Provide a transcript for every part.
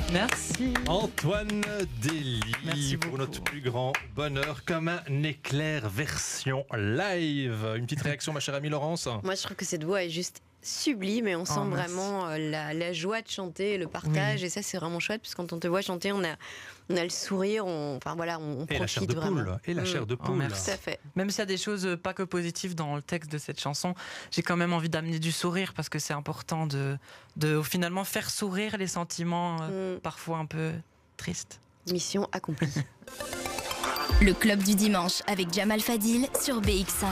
Merci. Antoine Dély, Merci pour beaucoup. notre plus grand bonheur, comme un éclair version live. Une petite réaction, ma chère amie Laurence? Moi, je trouve que cette voix est juste sublime et on sent merci. vraiment la joie de chanter, le partage. Oui. Et ça, c'est vraiment chouette, parce que quand on te voit chanter, on a le sourire, on Et la chair profite de vraiment. poule. Et la chair de Oh, poule. merci. Tout à fait. Même s'il y a des choses pas que positives dans le texte de cette chanson, j'ai quand même envie d'amener du sourire parce que c'est important de finalement faire sourire les sentiments parfois un peu tristes. Mission accomplie. Le club du dimanche avec Jamal Fadil sur BX1.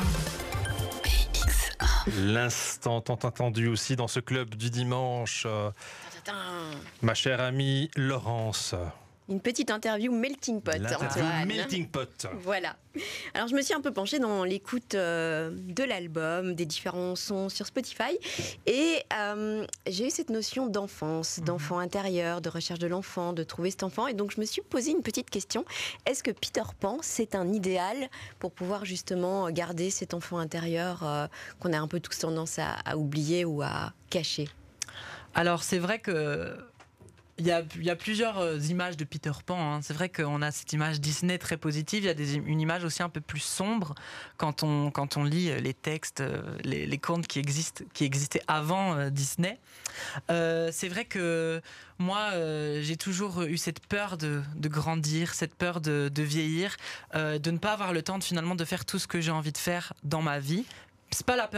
L'instant tant attendu aussi dans ce club du dimanche. Ma chère amie Laurence. Une petite interview melting pot, L'interview Antoine. Melting Pot. Voilà. Alors, je me suis un peu penchée dans l'écoute de l'album, des différents sons sur Spotify. Et j'ai eu cette notion d'enfance, d'enfant intérieur, de recherche de l'enfant, de trouver cet enfant. Et donc, je me suis posé une petite question. Est-ce que Peter Pan, c'est un idéal pour pouvoir justement garder cet enfant intérieur qu'on a un peu tous tendance à oublier ou à cacher? Alors c'est vrai que il y a plusieurs images de Peter Pan. Hein. C'est vrai qu'on a cette image Disney très positive. Il y a une image aussi un peu plus sombre quand on lit les textes, les contes qui existaient avant Disney. C'est vrai que moi, j'ai toujours eu cette peur de grandir, cette peur de vieillir, de ne pas avoir le temps finalement de faire tout ce que j'ai envie de faire dans ma vie. C'est pas la peur